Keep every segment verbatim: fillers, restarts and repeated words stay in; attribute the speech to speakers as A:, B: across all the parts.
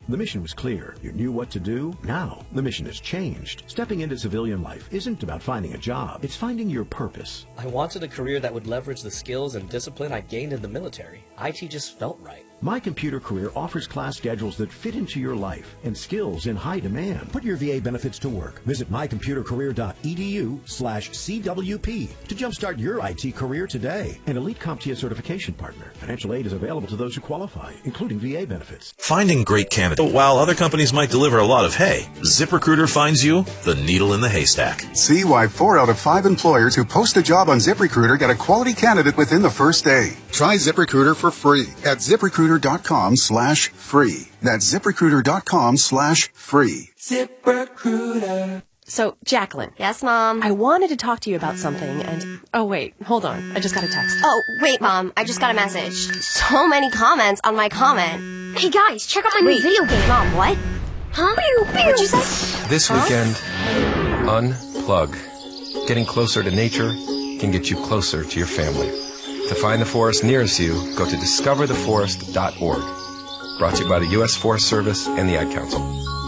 A: The mission was clear. You knew what to do. Now, the mission has changed. Stepping into civilian life isn't about finding a job. It's finding your purpose.
B: I wanted a career that would leverage the skills and discipline I gained in the military. I T just felt right.
A: My Computer Career offers class schedules that fit into your life and skills in high demand. Put your V A benefits to work. Visit mycomputercareer.edu slash CWP to jumpstart your I T career today. An elite CompTIA certification partner. Financial aid is available to those who qualify, including V A benefits.
C: Finding great candidates. While other companies might deliver a lot of hay, ZipRecruiter finds you the needle in the haystack.
D: See why four out of five employers who post a job on ZipRecruiter get a quality candidate within the first day. Try ZipRecruiter for free at ZipRecruiter.com slash free. That's ZipRecruiter.com slash free.
E: ZipRecruiter. So, Jacqueline.
F: Yes, Mom?
E: I wanted to talk to you about something, and... Oh, wait. Hold on. I just got a text.
F: Oh, wait, Mom. I just got a message. So many comments on my comment. Hey, guys, check out my wait. new video game. Mom, what? Huh? What'd you say?
G: This
F: huh?
G: weekend, unplug. Getting closer to nature can get you closer to your family. To find the forest nearest you, go to discover the forest dot org. Brought to you by the U S Forest Service and the Ad Council.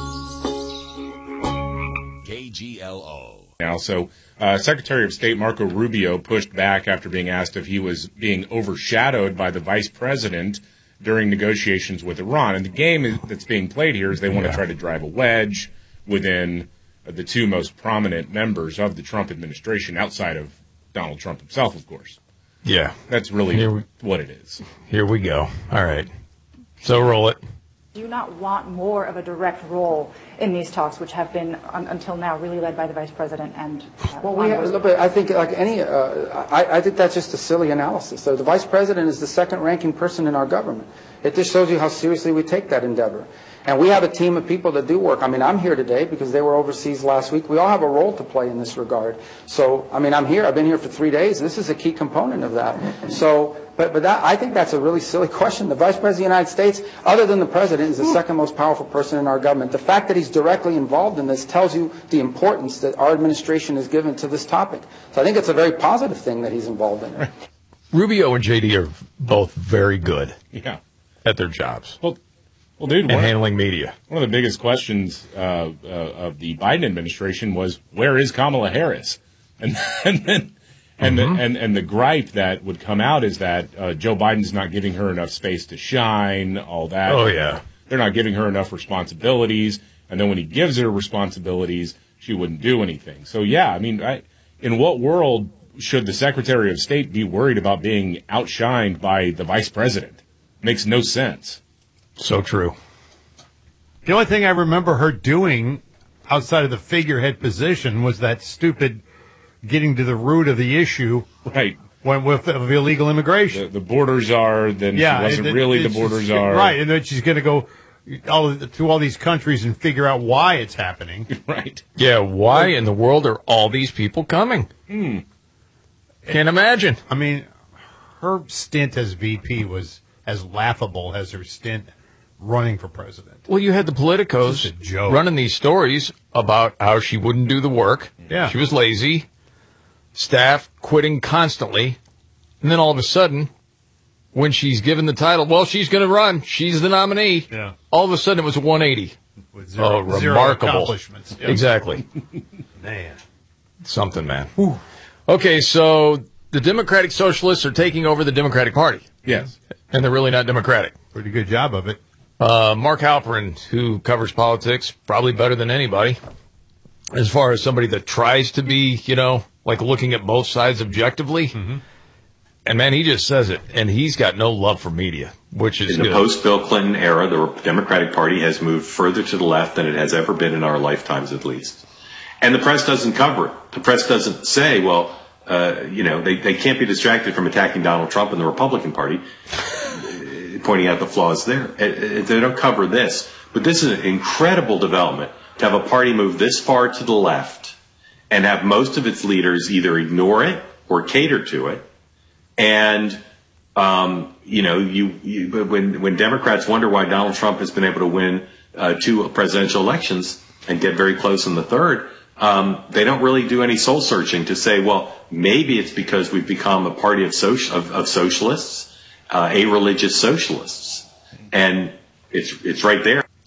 H: K G L O.
I: Now, so uh, Secretary of State Marco Rubio pushed back after being asked if he was being overshadowed by the vice president during negotiations with Iran. And the game is, that's being played here is they want yeah. to try to drive a wedge within the two most prominent members of the Trump administration, outside of Donald Trump himself, of course.
J: Yeah.
I: That's really
J: we,
I: what it is.
J: Here we go. All right. So roll it.
K: Do you not want more of a direct role in these talks, which have been, un, until now, really led by the Vice President and uh,
L: Well, we have, but I think, like any, uh, I, I think that's just a silly analysis. So the Vice President is the second-ranking person in our government. It just shows you how seriously we take that endeavor. And we have a team of people that do work. I mean, I'm here today because they were overseas last week. We all have a role to play in this regard. So, I mean, I'm here. I've been here for three days. This is a key component of that. So, but, but that, I think that's a really silly question. The Vice President of the United States, other than the President, is the second most powerful person in our government. The fact that he's directly involved in this tells you the importance that our administration has given to this topic. So I think it's a very positive thing that he's involved in it.
J: Rubio and J D are both very good
I: yeah.
J: at their jobs.
I: Well, Well, dude,
J: and handling media.
I: One of the biggest questions uh, uh, of the Biden administration was, where is Kamala Harris? And and then, and, mm-hmm. the, and and the gripe that would come out is that uh, Joe Biden's not giving her enough space to shine, all that.
J: Oh, yeah.
I: They're not giving her enough responsibilities. And then when he gives her responsibilities, she wouldn't do anything. So, yeah, I mean, I, in what world should the Secretary of State be worried about being outshined by the Vice President? Makes no sense.
J: So true.
M: The only thing I remember her doing outside of the figurehead position was that stupid getting to the root of the issue.
I: Right.
M: When with of illegal immigration.
I: The, the borders are, then yeah, she wasn't
M: it,
I: really
M: it,
I: the borders are.
M: Right, and then she's going to go all to all these countries and figure out why it's happening.
I: Right.
J: Yeah, why in the world are all these people coming?
I: Hmm.
J: Can't imagine.
M: I mean, her stint as V P was as laughable as her stint running for president.
J: Well, you had the politicos running these stories about how she wouldn't do the work.
M: Yeah.
J: She was lazy. Staff quitting constantly. And then all of a sudden, when she's given the title, well, she's going to run. She's the nominee.
M: Yeah.
J: All of a sudden, it was one eighty.
M: With zero,
J: oh,
M: zero
J: remarkable.
M: accomplishments. Yep.
J: Exactly.
M: Man.
J: Something, man.
M: Whew.
J: Okay, so the Democratic Socialists are taking over the Democratic Party.
I: Yes.
J: And they're really not Democratic.
M: Pretty good job of it.
J: Uh, Mark Halperin, who covers politics probably better than anybody, as far as somebody that tries to be, you know, like looking at both sides objectively.
M: Mm-hmm.
J: And, man, he just says it. And he's got no love for media, which is
N: in the
J: good.
N: post-Bill Clinton era, the Democratic Party has moved further to the left than it has ever been in our lifetimes, at least. And the press doesn't cover it. The press doesn't say, well, uh, you know, they, they can't be distracted from attacking Donald Trump and the Republican Party, pointing out the flaws there. They don't cover this. But this is an incredible development to have a party move this far to the left and have most of its leaders either ignore it or cater to it. And, um, you know, you, you when, when Democrats wonder why Donald Trump has been able to win uh, two presidential elections and get very close in the third, um, they don't really do any soul searching to say, well, maybe it's because we've become a party of, social, of, of socialists, uh, a religious socialists. And it's it's right there.